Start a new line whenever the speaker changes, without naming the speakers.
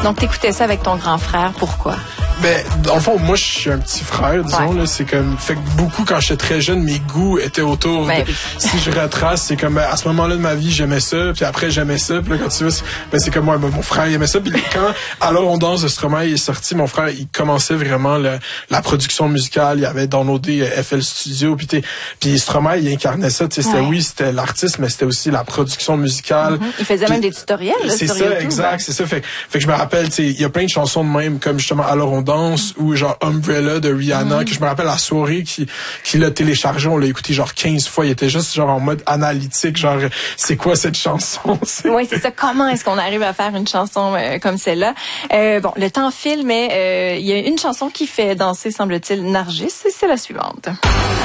Donc, t'écoutais ça avec ton grand frère. Pourquoi?
Ben, dans le fond, moi, je suis un petit frère, disons, là. C'est comme, fait que beaucoup, quand j'étais très jeune, mes goûts étaient autour. Si je retrace, c'est comme, à ce moment-là de ma vie, j'aimais ça, puis après, j'aimais ça, puis là, quand tu vois, c'est comme moi, mon frère, il aimait ça, puis quand, Alors on danse de Stromae est sorti, mon frère, il commençait vraiment la production musicale, il y avait downloadé FL Studio, puis Stromae, il incarnait ça, tu sais, c'était l'artiste, mais c'était aussi la production musicale.
Il faisait même des tutoriels, là,
c'est
sur
ça,
YouTube,
exact, c'est ça. Fait que je me rappelle, tu sais, il y a plein de chansons de même, comme justement Alors on danse, ou genre Umbrella de Rihanna, que je me rappelle la soirée qui l'a téléchargé, on l'a écouté genre 15 fois, il était juste genre en mode analytique, genre, c'est quoi cette chanson?
Oui, c'est ça. Comment est-ce qu'on arrive à faire une chanson comme celle-là? Bon, le temps file, mais il y a une chanson qui fait danser, semble-t-il, Nargis, et c'est la suivante.